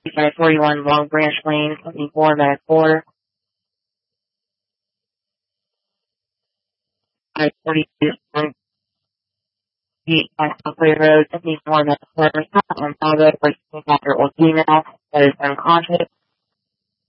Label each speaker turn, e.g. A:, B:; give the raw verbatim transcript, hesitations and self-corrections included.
A: I forty-one Long Branch Lane, seventy-four, Medic four. I forty-two Long Beach, Clay Road, seventy-four, Medic four. On Salvo, for Doctor Oldina, that is unconscious.